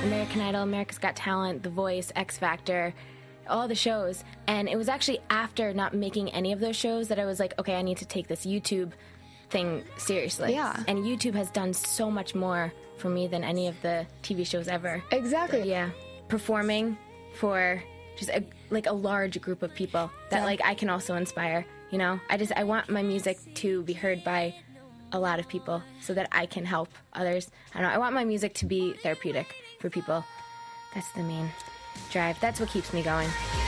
American Idol, America's Got Talent, The Voice, X Factor, all the shows. And it was actually after not making any of those shows that I was like, okay, I need to take this YouTube thing seriously. Yeah. And YouTube has done so much more for me than any of the TV shows ever. Exactly. Yeah. Performing for just a large group of people that like I can also inspire, you know? I want my music to be heard by a lot of people so that I can help others. I don't know, I want my music to be therapeutic for people. That's the main drive. That's what keeps me going.